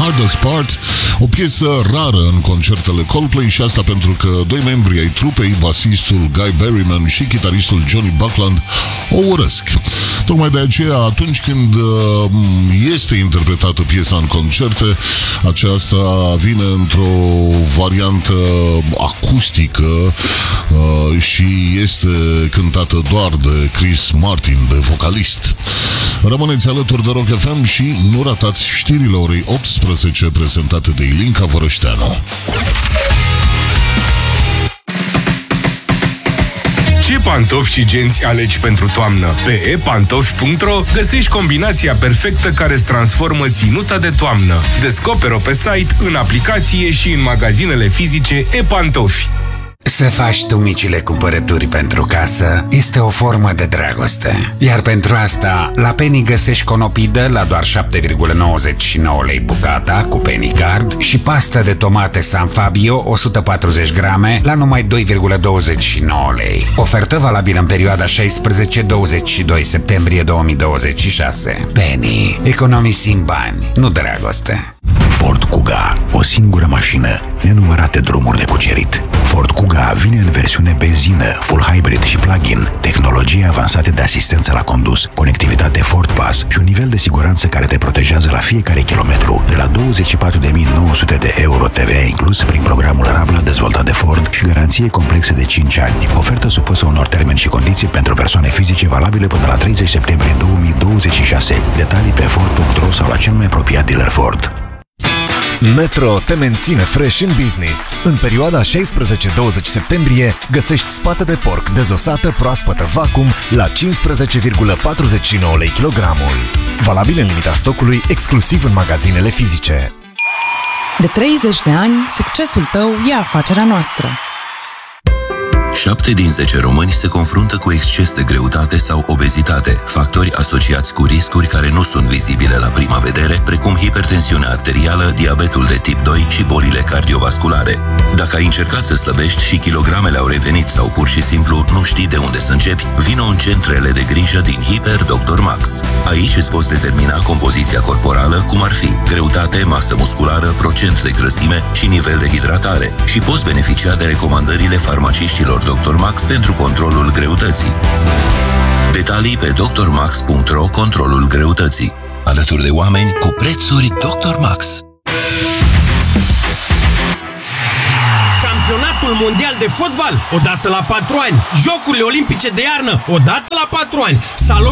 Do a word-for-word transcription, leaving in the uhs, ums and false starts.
Hardest Part, o piesă rară în concertele Coldplay și asta pentru că doi membri ai trupei, basistul Guy Berryman și chitaristul Johnny Buckland, o urăsc. Tocmai de aceea, atunci când uh, este interpretată piesa în concerte, aceasta vine într-o variantă acustică uh, și este cântată doar de Chris Martin, de vocalist. Rămâneți alături de Rock F M și nu ratați știrile orei optsprezece prezentate de Ilinca Vărășteanu. Ce pantofi și genți alegi pentru toamnă? Pe e pantofi punct ro găsești combinația perfectă care îți transformă ținuta de toamnă. Descoperă-o pe site, în aplicație și în magazinele fizice e-pantofi. Să faci tu micile cumpărături pentru casă este o formă de dragoste. Iar pentru asta, la Penny găsești conopidă la doar șapte virgulă nouăzeci și nouă lei bucata cu Penny Card și pastă de tomate San Fabio o sută patruzeci grame la numai doi virgulă douăzeci și nouă lei. Ofertă valabilă în perioada șaisprezece douăzeci și doi septembrie două mii douăzeci și șase. Penny. Economisim bani, nu dragoste. Ford Kuga, o singură mașină, nenumărate drumuri de cucerit. Ford Kuga vine în versiune benzină, full hybrid și plug-in, tehnologie avansate de asistență la condus, conectivitate Ford Pass și un nivel de siguranță care te protejează la fiecare kilometru, de la douăzeci și patru de mii nouă sute de euro T V A inclus prin programul Rabla dezvoltat de Ford și garanție complexe de cinci ani. Ofertă supusă unor termeni și condiții pentru persoane fizice valabile până la treizeci septembrie două mii douăzeci și șase. Detalii pe Ford punct ro sau la cel mai apropiat dealer Ford. Metro te menține fresh în business. În perioada șaisprezece douăzeci septembrie găsești spate de porc dezosată proaspătă vacuum la cincisprezece virgulă patruzeci și nouă lei kilogramul. Valabil în limita stocului, exclusiv în magazinele fizice. De treizeci de ani, succesul tău e afacerea noastră. șapte din zece români se confruntă cu exces de greutate sau obezitate, factori asociați cu riscuri care nu sunt vizibile la prima vedere, precum hipertensiunea arterială, diabetul de tip doi și bolile cardiovasculare. Dacă ai încercat să slăbești și kilogramele au revenit sau pur și simplu nu știi de unde să începi, vino în centrele de grijă din Hiper doctor Max. Aici îți poți determina compoziția corporală, cum ar fi greutate, masă musculară, procent de grăsime și nivel de hidratare și poți beneficia de recomandările farmaciștilor doctor Max pentru controlul greutății. Detalii pe doctor max punct ro. Controlul greutății. Alături de oameni cu prețuri doctor Max. Campionatul mondial de fotbal, odată la patru ani. Jocurile olimpice de iarnă, odată la patru ani. Salon